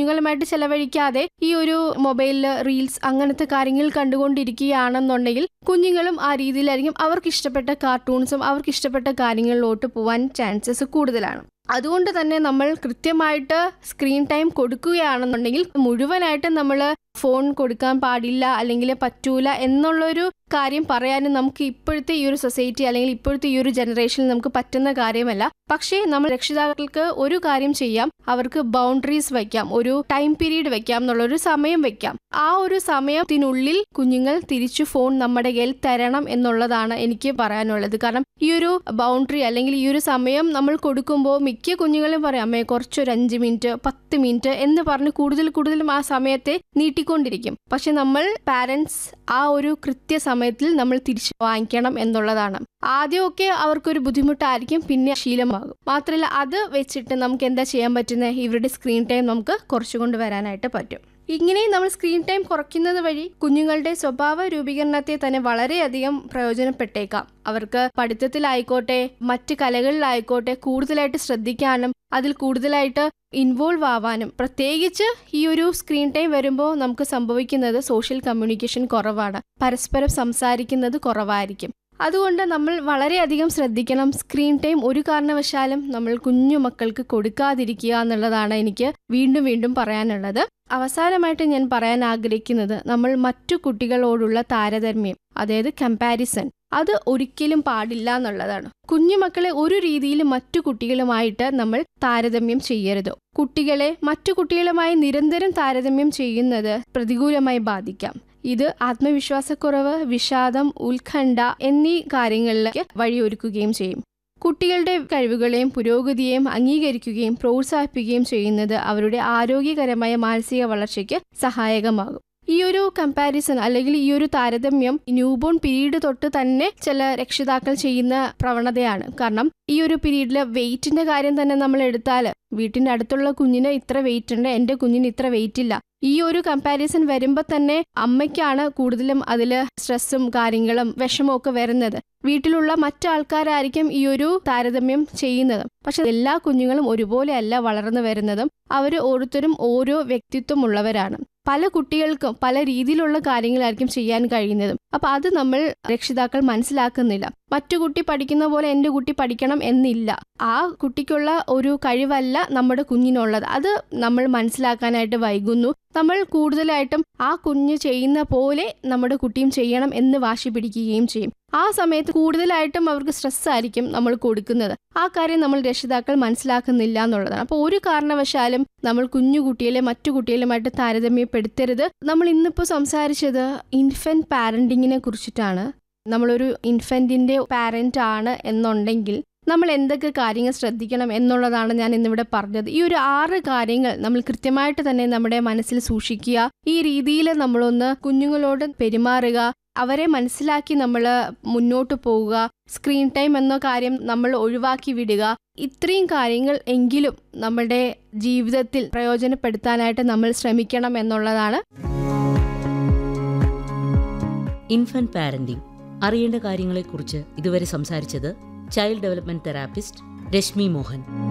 കുഞ്ഞുങ്ങളുമായിട്ട് ചെലവഴിക്കാതെ ഈ ഒരു മൊബൈലില് റീൽസ് അങ്ങനത്തെ കാര്യങ്ങൾ കണ്ടുകൊണ്ടിരിക്കുകയാണെന്നുണ്ടെങ്കിൽ കുഞ്ഞുങ്ങളും ആ രീതിയിലായിരിക്കും അവർക്ക് ഇഷ്ടപ്പെട്ട കാർട്ടൂൺസും അവർക്ക് ഇഷ്ടപ്പെട്ട കാര്യങ്ങളിലോട്ട് പോവാൻ ചാൻസസ് കൂടുതലാണ്. അതുകൊണ്ട് തന്നെ നമ്മൾ കൃത്യമായിട്ട് സ്ക്രീൻ ടൈം കൊടുക്കുകയാണെന്നുണ്ടെങ്കിൽ മുഴുവനായിട്ട് നമ്മൾ ഫോൺ കൊടുക്കാൻ പാടില്ല അല്ലെങ്കിൽ പറ്റൂല എന്നുള്ളൊരു കാര്യം പറയാനും നമുക്ക് ഇപ്പോഴത്തെ ഈ ഒരു സൊസൈറ്റി അല്ലെങ്കിൽ ഇപ്പോഴത്തെ ഈ ഒരു ജനറേഷനിൽ നമുക്ക് പറ്റുന്ന കാര്യമല്ല. പക്ഷേ നമ്മൾ രക്ഷിതാക്കൾക്ക് ഒരു കാര്യം ചെയ്യാം, അവർക്ക് ബൗണ്ടറീസ് വയ്ക്കാം, ഒരു ടൈം പീരീഡ് വെക്കാം, എന്നുള്ളൊരു സമയം വെക്കാം. ആ ഒരു സമയത്തിനുള്ളിൽ കുഞ്ഞുങ്ങൾ തിരിച്ചു ഫോൺ നമ്മുടെ കയ്യിൽ തരണം എന്നുള്ളതാണ് എനിക്ക് പറയാനുള്ളത്. കാരണം ഈ ഒരു ബൗണ്ടറി അല്ലെങ്കിൽ ഈ ഒരു സമയം നമ്മൾ കൊടുക്കുമ്പോൾ മിക്ക കുഞ്ഞുങ്ങളും പറയാം, അമ്മേ കുറച്ചൊരു 5 മിനിറ്റ് 10 മിനിറ്റ് എന്ന് പറഞ്ഞ് കൂടുതലും ആ സമയത്തെ നീട്ടിക്കൊണ്ടിരിക്കും. പക്ഷെ നമ്മൾ പാരൻസ് ആ ഒരു കൃത്യസമയത്തിൽ നമ്മൾ തിരിച്ചു വാങ്ങിക്കണം എന്നുള്ളതാണ്. ആദ്യമൊക്കെ അവർക്കൊരു ബുദ്ധിമുട്ടായിരിക്കും, പിന്നെ ശീലമാകും. മാത്രമല്ല അത് വെച്ചിട്ട് നമുക്ക് എന്താ ചെയ്യാൻ പറ്റുന്നത്, ഇവരുടെ സ്ക്രീൻ ടൈം നമുക്ക് കുറച്ചുകൊണ്ട് വരാനായിട്ട് പറ്റും. ഇങ്ങനെ നമ്മൾ സ്ക്രീൻ ടൈം കുറയ്ക്കുന്നത് വഴി കുഞ്ഞുങ്ങളുടെ സ്വഭാവ രൂപീകരണത്തെ തന്നെ വളരെയധികം പ്രയോജനപ്പെട്ടേക്കാം. അവർക്ക് പഠിത്തത്തിലായിക്കോട്ടെ മറ്റ് കലകളിലായിക്കോട്ടെ കൂടുതലായിട്ട് ശ്രദ്ധിക്കാനും അതിൽ കൂടുതലായിട്ട് ഇൻവോൾവ് ആവാനും. പ്രത്യേകിച്ച് ഈ ഒരു സ്ക്രീൻ ടൈം വരുമ്പോൾ നമുക്ക് സംഭവിക്കുന്നത് സോഷ്യൽ കമ്മ്യൂണിക്കേഷൻ കുറവാണ്, പരസ്പരം സംസാരിക്കുന്നത് കുറവായിരിക്കും. അതുകൊണ്ട് നമ്മൾ വളരെയധികം ശ്രദ്ധിക്കണം. സ്ക്രീൻ ടൈം ഒരു കാരണവശാലും നമ്മൾ കുഞ്ഞു മക്കൾക്ക് കൊടുക്കാതിരിക്കുക എന്നുള്ളതാണ് എനിക്ക് വീണ്ടും പറയാനുള്ളത്. അവസാനമായിട്ട് ഞാൻ പറയാൻ ആഗ്രഹിക്കുന്നത്, നമ്മൾ മറ്റു കുട്ടികളോടുള്ള താരതമ്യം, അതായത് കമ്പാരിസൺ, അത് ഒരിക്കലും പാടില്ല എന്നുള്ളതാണ്. കുഞ്ഞുമക്കളെ ഒരു രീതിയിൽ മറ്റു കുട്ടികളുമായിട്ട് നമ്മൾ താരതമ്യം ചെയ്യരുത്. കുട്ടികളെ മറ്റു കുട്ടികളുമായി നിരന്തരം താരതമ്യം ചെയ്യുന്നത് പ്രതികൂലമായി ബാധിക്കാം. ഇത് ആത്മവിശ്വാസക്കുറവ്, വിഷാദം, ഉത്കണ്ഠ എന്നീ കാര്യങ്ങളിലേക്ക് വഴിയൊരുക്കുകയും ചെയ്യും. കുട്ടികളുടെ കഴിവുകളെയും പുരോഗതിയെയും അംഗീകരിക്കുകയും പ്രോത്സാഹിപ്പിക്കുകയും ചെയ്യുന്നത് അവരുടെ ആരോഗ്യകരമായ മാനസിക വളർച്ചയ്ക്ക് സഹായകമാകും. ഈ ഒരു കമ്പാരിസൺ അല്ലെങ്കിൽ ഈ ഒരു താരതമ്യം ന്യൂബോൺ പീരീഡ് തൊട്ട് തന്നെ ചില രക്ഷിതാക്കൾ ചെയ്യുന്ന പ്രവണതയാണ്. കാരണം ഈ ഒരു പീരീഡില് വെയിറ്റിന്റെ കാര്യം തന്നെ നമ്മൾ എടുത്താൽ, വീട്ടിന്റെ അടുത്തുള്ള കുഞ്ഞിന് ഇത്ര വെയിറ്റ് ഉണ്ട്, എൻ്റെ കുഞ്ഞിന് ഇത്ര വെയിറ്റ് ഇല്ല. ഈ ഒരു കമ്പാരിസൺ വരുമ്പോൾ തന്നെ അമ്മയ്ക്കാണ് കൂടുതലും അതിൽ സ്ട്രെസ്സും കാര്യങ്ങളും വിഷമവും ഒക്കെ വരുന്നത്. വീട്ടിലുള്ള മറ്റാൾക്കാരായിരിക്കും ഈ ഒരു താരതമ്യം ചെയ്യുന്നത്. പക്ഷെ എല്ലാ കുഞ്ഞുങ്ങളും ഒരുപോലെ അല്ല വളർന്നു വരുന്നതും. അവർ ഓരോരുത്തരും ഓരോ വ്യക്തിത്വം ഉള്ളവരാണ്. പല കുട്ടികൾക്കും പല രീതിയിലുള്ള കാര്യങ്ങളായിരിക്കും ചെയ്യാൻ കഴിയുന്നതും. അപ്പൊ അത് നമ്മൾ രക്ഷിതാക്കൾ മനസ്സിലാക്കുന്നില്ല. മറ്റു കുട്ടി പഠിക്കുന്ന പോലെ എൻ്റെ കുട്ടി പഠിക്കണം എന്നില്ല. ആ കുട്ടിക്കുള്ള ഒരു കഴിവല്ല നമ്മുടെ കുഞ്ഞിനുള്ളത്. അത് നമ്മൾ മനസ്സിലാക്കാനായിട്ട് വൈകുന്നു. നമ്മൾ കൂടുതലായിട്ടും ആ കുഞ്ഞ് ചെയ്യുന്ന പോലെ നമ്മുടെ കുട്ടിയും ചെയ്യണം എന്ന് വാശി പിടിക്കുകയും ചെയ്യും. ആ സമയത്ത് കൂടുതലായിട്ടും അവർക്ക് സ്ട്രെസ് ആയിരിക്കും നമ്മൾ കൊടുക്കുന്നത്. ആ കാര്യം നമ്മൾ രക്ഷിതാക്കൾ മനസ്സിലാക്കുന്നില്ല എന്നുള്ളതാണ്. അപ്പോൾ ഒരു കാരണവശാലും നമ്മൾ കുഞ്ഞു കുട്ടികളെ മറ്റു കുട്ടികളുമായിട്ട് താരതമ്യപ്പെടുത്തരുത്. നമ്മൾ ഇന്നിപ്പോൾ സംസാരിച്ചത് ഇൻഫന്റ് പാരന്റിങ്ങിനെ കുറിച്ചിട്ടാണ്. നമ്മളൊരു ഇൻഫന്റിന്റെ പാരന്റ് ആണ് എന്നുണ്ടെങ്കിൽ നമ്മൾ എന്തൊക്കെ കാര്യങ്ങൾ ശ്രദ്ധിക്കണം എന്നുള്ളതാണ് ഞാൻ ഇന്നിവിടെ പറഞ്ഞത്. ഈ ഒരു 6 കാര്യങ്ങൾ നമ്മൾ കൃത്യമായിട്ട് തന്നെ നമ്മുടെ മനസ്സിൽ സൂക്ഷിക്കുക. ഈ രീതിയിൽ നമ്മളൊന്ന് കുഞ്ഞുങ്ങളോട് പെരുമാറുക, അവരെ മനസ്സിലാക്കി നമ്മൾ മുന്നോട്ട് പോവുക. സ്ക്രീൻ ടൈം എന്ന കാര്യം നമ്മൾ ഒഴിവാക്കി വിടുക. ഇത്രയും കാര്യങ്ങൾ എങ്കിലും നമ്മുടെ ജീവിതത്തിൽ പ്രയോജനപ്പെടുത്താനായിട്ട് നമ്മൾ ശ്രമിക്കണം എന്നുള്ളതാണ്. ഇൻഫന്റ് പാരന്റിംഗ്, അറിയേണ്ട കാര്യങ്ങളെക്കുറിച്ച് ഇതുവരെ സംസാരിച്ചത് child development therapist Rashmi Mohan.